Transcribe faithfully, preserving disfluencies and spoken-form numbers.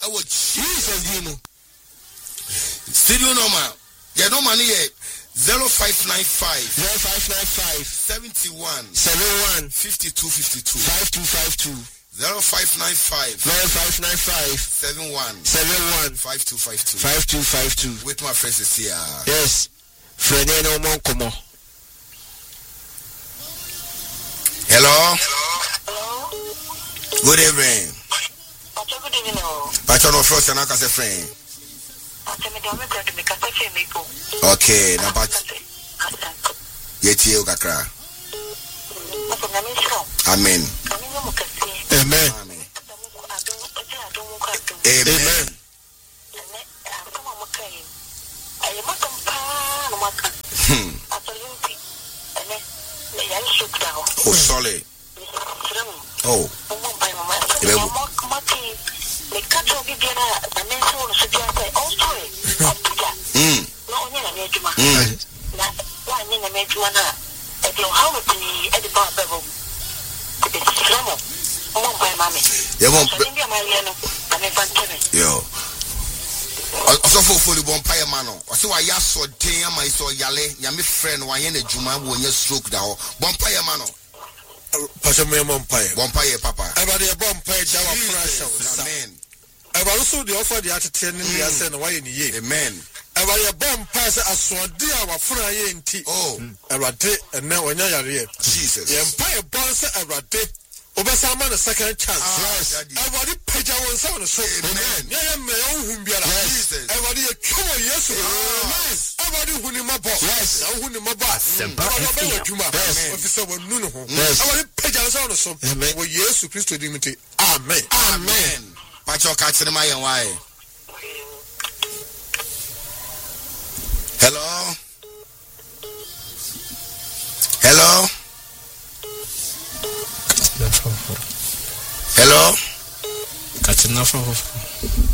I will Jesus Dimo. Studio number. Yeah, no money yet. Zero five nine five zero five nine five seventy one seven one fifty two fifty two five two five two zero five nine five zero five nine five seven one seven one five two five two five two five two. With my friends is here. Yes. Friend, no more come on. Hello. Hello. Good evening. Good evening. Pacho no frost and I can say friend. Okay, na pat. Yeti o kakra. Amen. Amen. Amen. Hmm. Oh, solid. Oh. The catch will be there, and then so on, so they are also Mm. no one in a major man. One in a major man. At your house, the edible bubble. The Slamo. Oh, my mammy. They won't be my yellow. I'm a fantasy. Yo. Also for fully bonfire mano. So I saw day my so yale, yami friend, why in a juma when you stroke down. Bonfire mano. Pastor me bonfire. Bonfire papa. Everybody a bonfire jawa fresh. Amen. Everybody also the offer the attitude in the ascent why in ye. Amen. Everybody a bonfire as one dear our friend ye in tea. Oh. Everybody and now when you're here. Jesus. The empire bonds everybody. Obasama a second chance. Yes. Everybody page one seven so. Amen. Yeah, me own whom be Jesus. Everybody a come yes. Yes. Everybody who in my boss. Yes. Now who in my boss. Everybody what you must. Officer one no. Everybody page on so. Amen. Well, yes, Christ dignity. Amen. Amen. Pacho catch the my why. Hello. Hello. Hello. Catching enough of